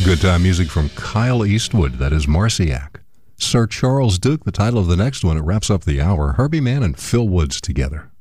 Good time music from Kyle Eastwood. That is Marciac. Sir Charles Duke, the title of the next one. It wraps up the hour. Herbie Mann and Phil Woods together.